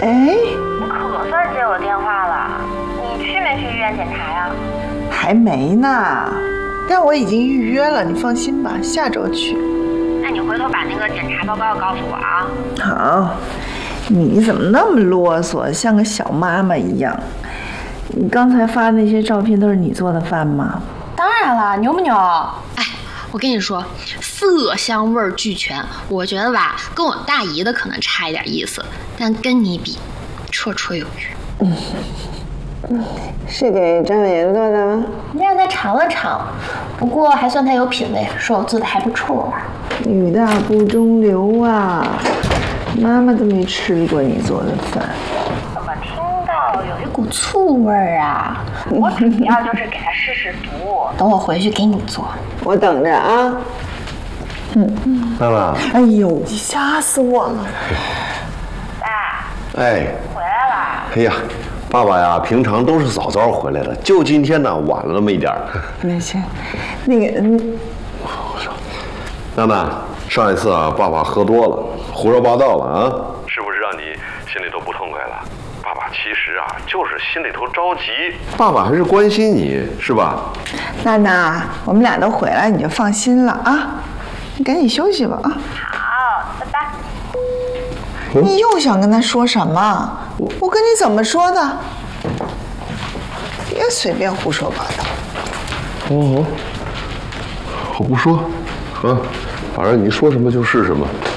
喂， 可算接我电话了。你去没去医院检查呀？ 还没呢，但我已经预约了，你放心吧，下周去。 那你回头把那个检查报告告诉我啊。 好，你怎么那么啰嗦，像个小妈妈一样？你刚才发的那些照片都是你做的饭吗？ 当然了，牛不牛？哎，我跟你说，色香味俱全。我觉得吧，跟我大姨的可能差一点意思，但跟你比，绰绰有余。 是给张小妍做的吗？ 让他尝了尝，不过还算他有品味，说我做的还不错。 女大不中留啊，妈妈都没吃过你做的饭。 怎么听到有一股醋味儿啊？我主要就是给他试试毒，等我回去给你做。 我等着啊。 妈妈， 哎呦，吓死我了！ 爸， 哎， 回来啦。 哎呀，爸爸呀，平常都是早早回来的，就今天呢晚了那么一点儿。 那行，那个， 妈妈，上一次啊，爸爸喝多了，胡说八道了啊，是不是让你心里头不痛快了？爸爸其实啊，就是心里头着急，爸爸还是关心你，是吧？ 娜娜，我们俩都回来，你就放心了啊。你赶紧休息吧啊。 好，拜拜。 你又想跟他说什么？我跟你怎么说的？别随便胡说八道。 哦，我不说，啊，反正你说什么就是什么。